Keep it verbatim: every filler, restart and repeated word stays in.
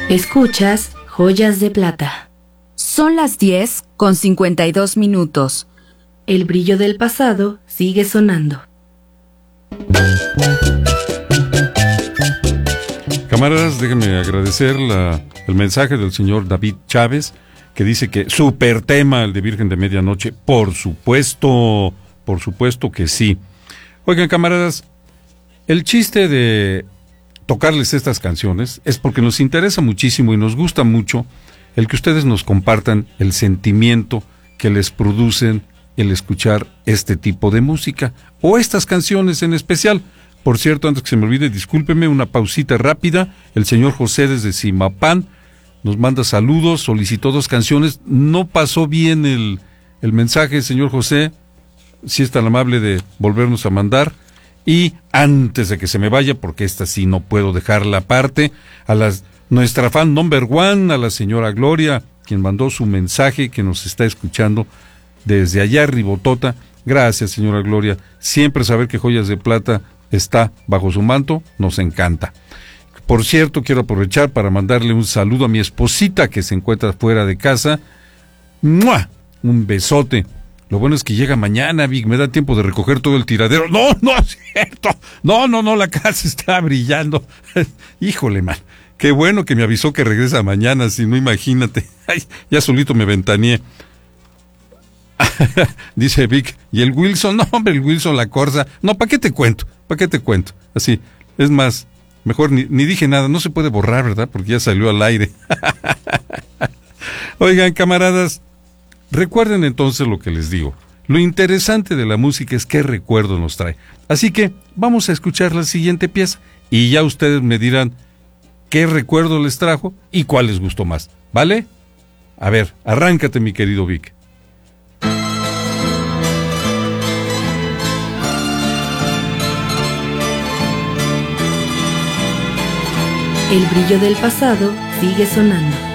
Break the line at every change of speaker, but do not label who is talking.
Escuchas Joyas de Plata.
Son las diez con cincuenta y dos minutos.
El brillo del pasado sigue sonando.
Camaradas, déjenme agradecer la, el mensaje del señor David Chávez, que dice que súper tema el de Virgen de Medianoche. Por supuesto, por supuesto que sí. Oigan, camaradas, el chiste de tocarles estas canciones es porque nos interesa muchísimo y nos gusta mucho el que ustedes nos compartan el sentimiento que les producen el escuchar este tipo de música o estas canciones en especial. Por cierto, antes que se me olvide, discúlpeme, una pausita rápida. El señor José desde Zimapán nos manda saludos, solicitó dos canciones. No pasó bien el, el mensaje, señor José, si es tan amable de volvernos a mandar. Y antes de que se me vaya, porque esta sí no puedo dejarla aparte, a las, nuestra fan number one, a la señora Gloria, quien mandó su mensaje, que nos está escuchando desde allá, Ribotota. Gracias, señora Gloria. Siempre saber que Joyas de Plata está bajo su manto, nos encanta. Por cierto, quiero aprovechar para mandarle un saludo a mi esposita que se encuentra fuera de casa. ¡Mua! Un besote. Lo bueno es que llega mañana, Vic, me da tiempo de recoger todo el tiradero. No, no es cierto. No, no, no, la casa está brillando. Híjole, man. Qué bueno que me avisó que regresa mañana, si no, imagínate. Ay, ya solito me ventaneé. Dice Vic, ¿y el Wilson? No, hombre, el Wilson, la Corsa. No, ¿para qué te cuento? ¿Para qué te cuento? Así, es más, mejor ni, ni dije nada. No se puede borrar, ¿verdad? Porque ya salió al aire. Oigan, camaradas, recuerden entonces lo que les digo. Lo interesante de la música es qué recuerdo nos trae. Así que vamos a escuchar la siguiente pieza y ya ustedes me dirán qué recuerdo les trajo y cuál les gustó más, ¿vale? A ver, arráncate, mi querido Vic.
El brillo del pasado sigue sonando.